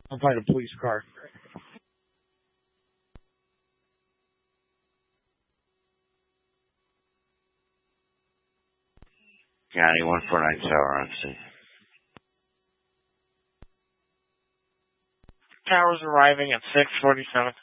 I'll find a police car. County 149 Tower on scene. Tower's arriving at 6:47.